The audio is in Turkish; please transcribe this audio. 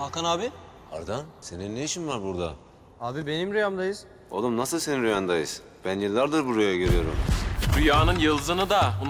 Hakan abi. Ardan, senin ne işin var burada? Abi benim rüyamdayız. Oğlum nasıl senin rüyandayız? Ben yıllardır buraya geliyorum. Rüyanın yıldızını da